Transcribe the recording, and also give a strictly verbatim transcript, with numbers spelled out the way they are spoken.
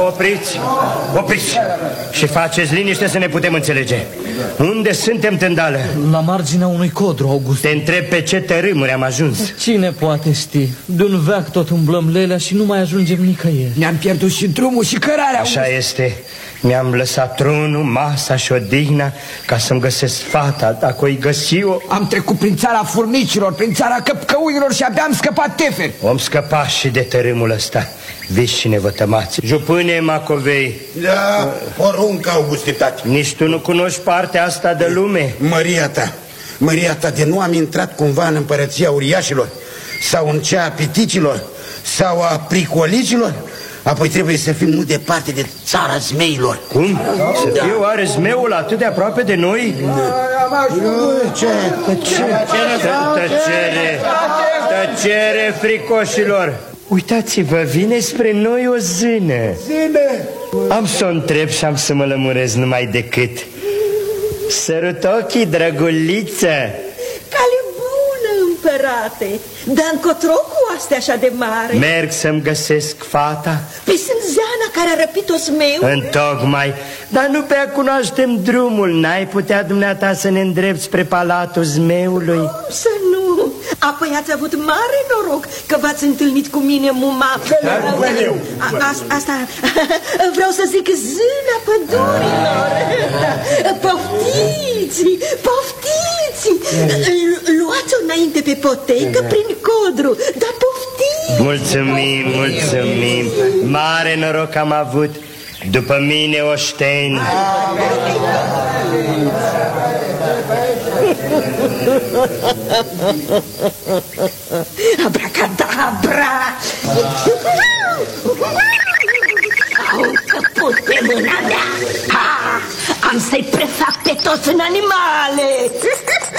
Opriți, opriți și faceți liniște să ne putem înțelege. Unde suntem, Tândală? La marginea unui codru, August. Te întreb pe ce tărâmuri am ajuns. Cine poate ști? De un veac tot umblăm lelea și nu mai ajungem nicăieri. Ne-am pierdut și drumul și cărarea. Așa este. Mi-am lăsat tronul, masa și odihna ca să-mi găsesc fata, dacă o-i găsi-o. Am trecut prin țara furnicilor, prin țara căpcăuilor și abia am scăpat teferi. Om scăpa și de tărâmul ăsta. Viși și nevătămați. Jupâne Macovei. Da, poruncă, Augustitate. Nici tu nu cunoști partea asta de lume? Măria ta, măria ta, de nu am intrat cumva în împărăția uriașilor, sau în cea a piticilor, sau a pricolicilor? Apoi trebuie să fim nu departe de țara zmeilor. Cum? Să fie oare zmeul atât de aproape de noi? Ce? Tăcere, tăcere, fricoșilor. Uitați-vă, vine spre noi o zână. Zine! Am să o întreb și am să mă lămurez numai decât. Sărut ochii, drăguliță. Cale bună, împărate. Dar încotro cu astea așa de mare? Merg să-mi găsesc fata. Păi sunt Zeana care a răpit-o zmeu? Întocmai. Dar nu prea cunoaștem drumul. N-ai putea dumneata să ne îndrepți spre palatul zmeului? Cum să nu? Apoi ați avut mare noroc că v-ați întâlnit cu mine, muma. Asta vreau să zic, zâna pădurilor. Poftiți, poftiți. Luați-o înainte pe potecă prin codru, dar poftiți. Mulțumim, mulțumim. Mare noroc am avut. După mine oșteni. Abracadabra! Au căput pe mâna mea! Ha! Am să-i prefac pe toți în animale!